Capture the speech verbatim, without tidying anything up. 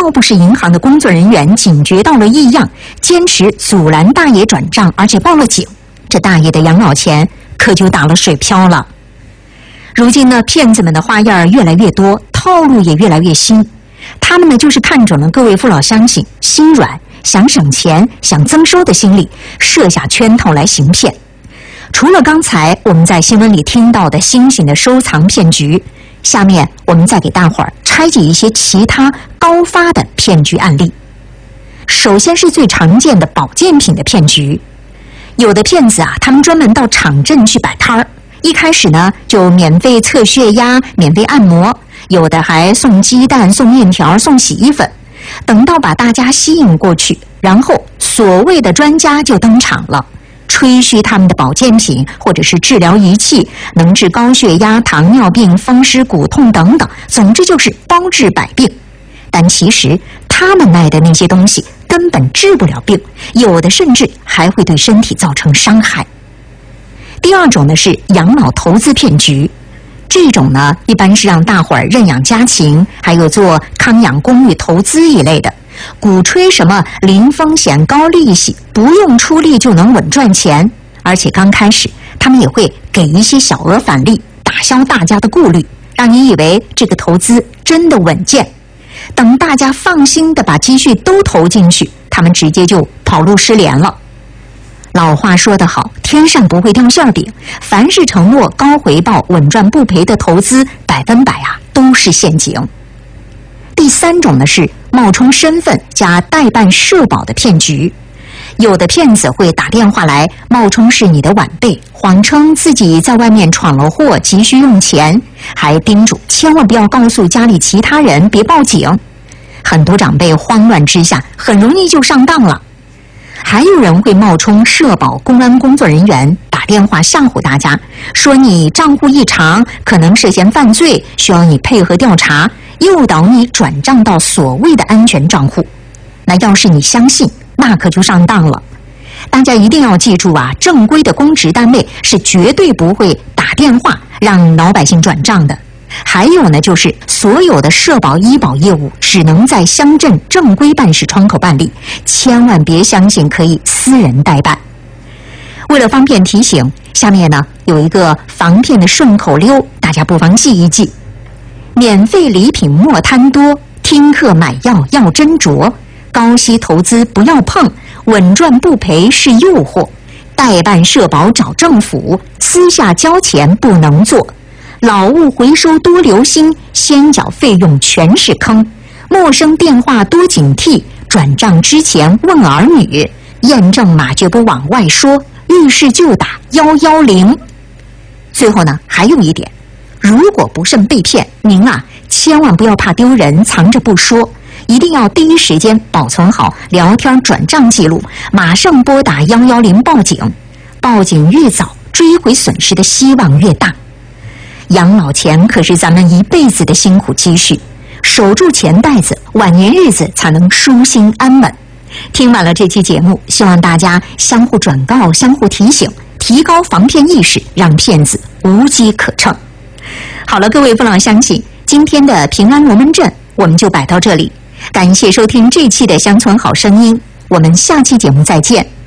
要不是银行的工作人员警觉到了异样，坚持阻拦大爷转账，而且报了警，这大爷的养老钱可就打了水漂了。如今呢，骗子们的花样越来越多，套路也越来越新。他们呢，就是看准了各位父老乡亲心软、想省钱、想增收的心理，设下圈套来行骗。除了刚才我们在新闻里听到的新型的收藏骗局，下面我们再给大伙儿拆解一些其他高发的骗局案例。首先是最常见的保健品的骗局，有的骗子啊，他们专门到场镇去摆摊儿，一开始呢就免费测血压、免费按摩，有的还送鸡蛋、送面条、送洗衣粉。等到把大家吸引过去，然后所谓的专家就登场了，吹嘘他们的保健品或者是治疗仪器能治高血压、糖尿病、风湿骨痛等等，总之就是包治百病。但其实他们卖的那些东西根本治不了病，有的甚至还会对身体造成伤害。第二种呢是养老投资骗局，这种呢一般是让大伙儿认养家禽，还有做康养公寓投资一类的，鼓吹什么零风险高利息，不用出力就能稳赚钱，而且刚开始他们也会给一些小额返利，打消大家的顾虑，让你以为这个投资真的稳健。等大家放心的把积蓄都投进去，他们直接就跑路失联了。老话说得好，天上不会掉馅饼，凡是承诺高回报、稳赚不赔的投资，百分百啊都是陷阱。第三种呢是冒充身份加代办社保的骗局，有的骗子会打电话来，冒充是你的晚辈，谎称自己在外面闯了祸，急需用钱，还叮嘱千万不要告诉家里其他人，别报警。很多长辈慌乱之下，很容易就上当了。还有人会冒充社保公安工作人员，打电话吓唬大家，说你账户异常，可能涉嫌犯罪，需要你配合调查，诱导你转账到所谓的安全账户。那要是你相信，那可就上当了。大家一定要记住啊，正规的公职单位是绝对不会打电话让老百姓转账的。还有呢，就是所有的社保医保业务只能在乡镇正规办事窗口办理，千万别相信可以私人代办。为了方便提醒，下面呢有一个防骗的顺口溜，大家不妨记一记：免费礼品莫贪多，听课买药要斟酌，高息投资不要碰，稳赚不赔是诱惑，代办社保找政府，私下交钱不能做，劳务回收多留心，先缴费用全是坑，陌生电话多警惕，转账之前问儿女，验证码绝不往外说，遇事就打一一零。最后呢，还有一点，如果不慎被骗，您啊千万不要怕丢人，藏着不说，一定要第一时间保存好聊天转账记录，马上拨打一一零报警。报警越早，追回损失的希望越大。养老钱可是咱们一辈子的辛苦积蓄，守住钱袋子，晚年日子才能舒心安稳。听完了这期节目，希望大家相互转告、相互提醒，提高防骗意识，让骗子无机可乘。好了，各位父老乡亲，今天的平安龙门阵我们就摆到这里，感谢收听这期的乡村好声音，我们下期节目再见。